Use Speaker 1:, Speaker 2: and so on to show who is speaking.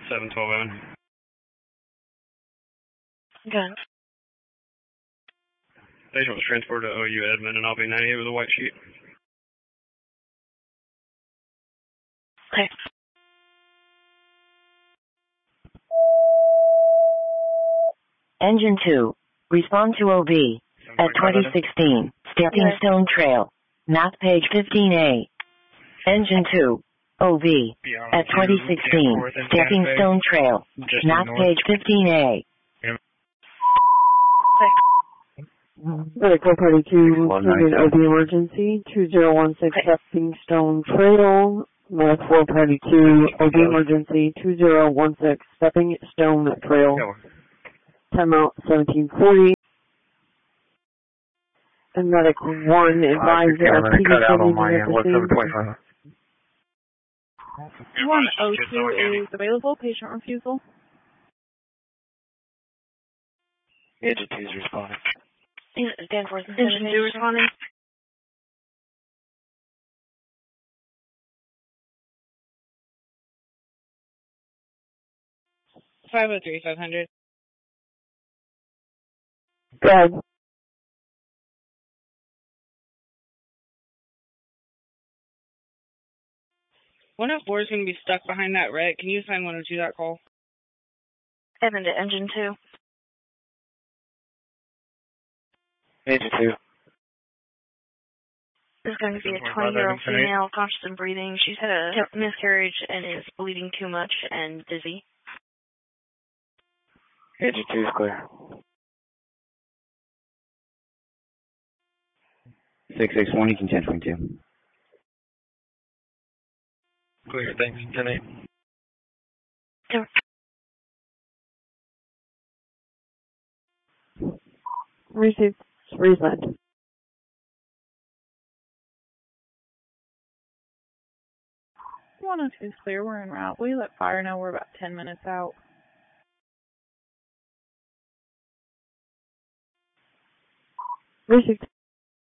Speaker 1: 712 in.
Speaker 2: Good.
Speaker 1: Patient was transported to OU Edmond and I'll be 98 with a white sheet.
Speaker 2: Okay.
Speaker 3: Engine 2. Respond to OB. At 2016, Stepping Stone Trail. Map page 15A. Engine 2. OB. At 2016, Stepping Stone Trail. Map page 15A.
Speaker 4: Medical Party 2, Union OB Emergency, 2016 Stepping Stone Trail. Medical Party 2, OB Emergency, 2016 Stepping Stone Trail. Time out 1740. And Medic 1 advised that PD needed at the scene.
Speaker 5: 102 is available. Patient refusal.
Speaker 6: Engine 2 is responding.
Speaker 2: Danforth.
Speaker 5: Engine 2 responding. $503, 500.
Speaker 4: Good.
Speaker 5: 104 is going to be stuck behind that wreck. Can you assign 102 that call?
Speaker 2: Evan to Engine 2.
Speaker 6: Engine 2.
Speaker 2: There's going to be a 20-year-old female, conscious and breathing. She's had a miscarriage and is bleeding too much and dizzy.
Speaker 6: Engine 2 is clear.
Speaker 7: 661, you can 1022.
Speaker 1: Clear, thanks. 10-8.
Speaker 4: Received. Resend.
Speaker 5: 102 is clear. We're en route. We let fire know we're about 10 minutes out.
Speaker 4: Received.